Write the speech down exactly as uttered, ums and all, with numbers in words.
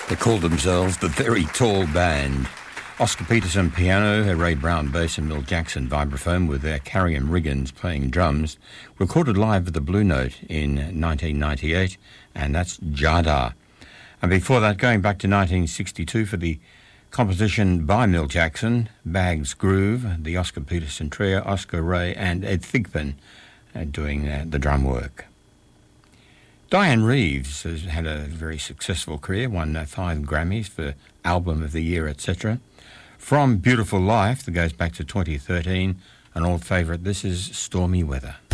They called themselves the Very Tall Band. Oscar Peterson piano, Ray Brown bass and Milt Jackson vibraphone with their Carrion Riggins playing drums, recorded live at the Blue Note in nineteen ninety-eight, and that's Jada. And before that, going back to nineteen sixty-two for the composition by Milt Jackson, Bag's Groove, the Oscar Peterson trio, Oscar Ray and Ed Thigpen uh, doing uh, the drum work. Diane Reeves has had a very successful career, won uh, five Grammys for Album of the Year, et cetera. From Beautiful Life, that goes back to twenty thirteen, an old favourite, this is Stormy Weather.